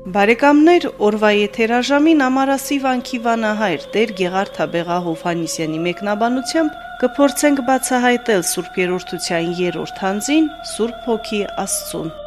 Բարեկամներ, օրվա եթերաժամին Ամարասի վանքի վանահայր Տեր Գեղարդ Հաբեղա Հովհաննիսյանի մեկնաբանությամբ կփորձենք բացահայտել Սուրբ Երրորդության 3-րդ հանձին Սուրբ Հոգի Աստծուն։